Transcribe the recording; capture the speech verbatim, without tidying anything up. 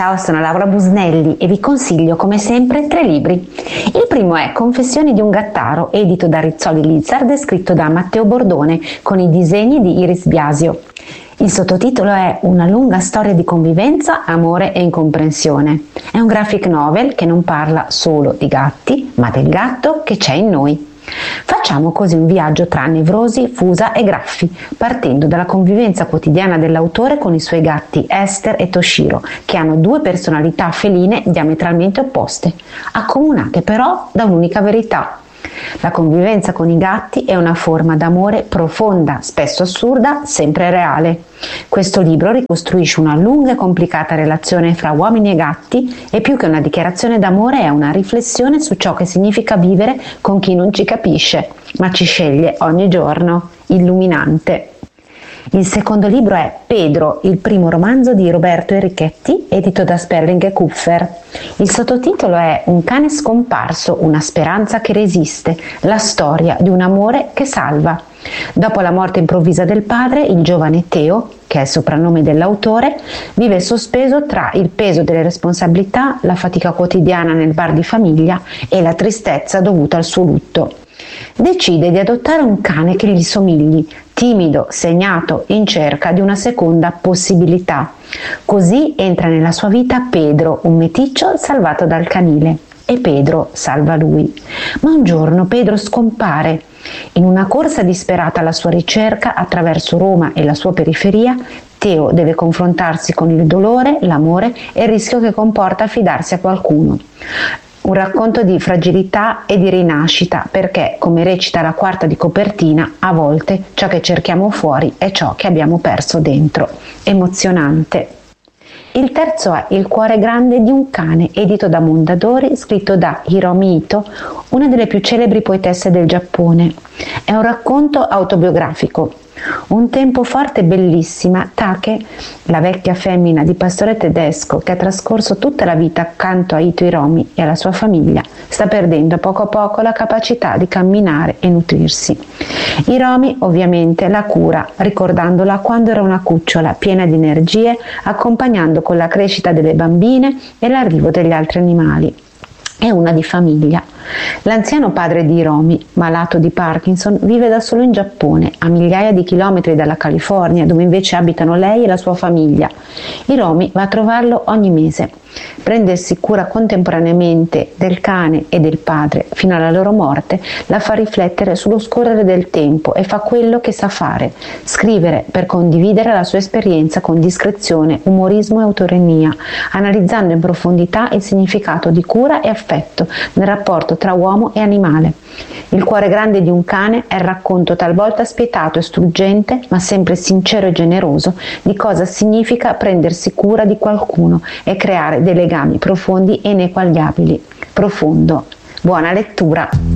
Ciao, sono Laura Busnelli e vi consiglio come sempre tre libri. Il primo è Confessioni di un gattaro, edito da Rizzoli Lizard e scritto da Matteo Bordone con i disegni di Iris Biasio. Il sottotitolo è Una lunga storia di convivenza, amore e incomprensione. È un graphic novel che non parla solo di gatti, ma del gatto che c'è in noi. Facciamo così un viaggio tra nevrosi, fusa e graffi, partendo dalla convivenza quotidiana dell'autore con i suoi gatti Esther e Toshiro, che hanno due personalità feline diametralmente opposte, accomunate però da un'unica verità. La convivenza con i gatti è una forma d'amore profonda, spesso assurda, sempre reale. Questo libro ricostruisce una lunga e complicata relazione fra uomini e gatti e più che una dichiarazione d'amore è una riflessione su ciò che significa vivere con chi non ci capisce, ma ci sceglie ogni giorno. Illuminante. Il secondo libro è Pedro, il primo romanzo di Roberto Enrichetti, edito da Sperling e Kupfer. Il sottotitolo è Un cane scomparso, una speranza che resiste, la storia di un amore che salva. Dopo la morte improvvisa del padre, il giovane Teo, che è il soprannome dell'autore, vive sospeso tra il peso delle responsabilità, la fatica quotidiana nel bar di famiglia e la tristezza dovuta al suo lutto. Decide di adottare un cane che gli somigli, timido, segnato, in cerca di una seconda possibilità. Così entra nella sua vita Pedro, un meticcio salvato dal canile, e Pedro salva lui. Ma un giorno Pedro scompare. In una corsa disperata alla sua ricerca attraverso Roma e la sua periferia, Teo deve confrontarsi con il dolore, l'amore e il rischio che comporta affidarsi a qualcuno. Un racconto di fragilità e di rinascita, perché, come recita la quarta di copertina, a volte ciò che cerchiamo fuori è ciò che abbiamo perso dentro. Emozionante. Il terzo è Il cuore grande di un cane, edito da Mondadori, scritto da Hiromi Ito, una delle più celebri poetesse del Giappone. È un racconto autobiografico. Un tempo forte e bellissima, Take, la vecchia femmina di pastore tedesco che ha trascorso tutta la vita accanto a Ito Hiromi e alla sua famiglia, sta perdendo a poco a poco la capacità di camminare e nutrirsi. Hiromi ovviamente la cura, ricordandola quando era una cucciola piena di energie, accompagnando con la crescita delle bambine e l'arrivo degli altri animali. È una di famiglia. L'anziano padre di Hiromi, malato di Parkinson, vive da solo in Giappone, a migliaia di chilometri dalla California, dove invece abitano lei e la sua famiglia. Hiromi va a trovarlo ogni mese. Prendersi cura contemporaneamente del cane e del padre fino alla loro morte la fa riflettere sullo scorrere del tempo e fa quello che sa fare: scrivere per condividere la sua esperienza con discrezione, umorismo e autoironia, analizzando in profondità il significato di cura e affetto nel rapporto tra uomo e animale. Il cuore grande di un cane è il racconto talvolta spietato e struggente, ma sempre sincero e generoso, di cosa significa prendersi cura di qualcuno e creare dei legami profondi e ineguagliabili. Profondo. Buona lettura!